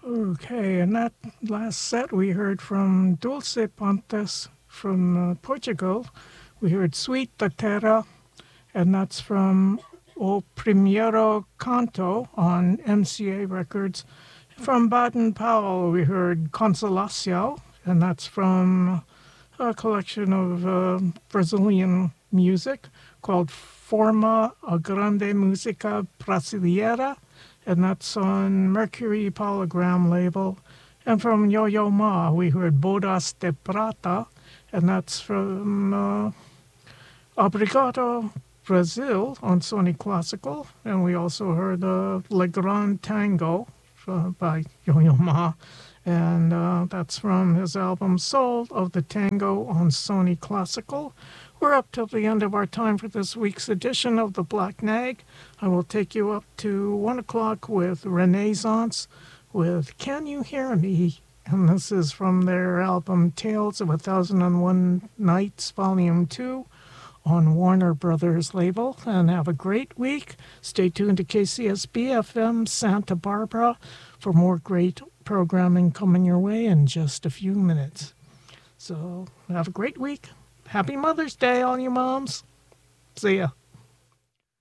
Okay, and that last set we heard from Dulce Pontes from Portugal. We heard Sweet Terra, and that's from O Primeiro Canto on MCA Records. From Baden Powell, we heard Consolação, and that's from a collection of Brazilian music called Forma a Grande Música Brasileira, and that's on Mercury Polygram label. And from Yo-Yo Ma, we heard Bodas de Prata, and that's from Obrigado Brazil on Sony Classical. And we also heard Le Grand Tango by Yo-Yo Ma, and that's from his album Soul of the Tango on Sony Classical. We're up till the end of our time for this week's edition of the Black Nag. I will take you up to 1 o'clock with Renaissance with Can You Hear Me? And this is from their album Tales of 1001 Nights, Volume 2 on Warner Brothers label. And have a great week. Stay tuned to KCSB FM Santa Barbara for more great programming coming your way in just a few minutes. So have a great week. Happy Mother's Day, all you moms. See ya.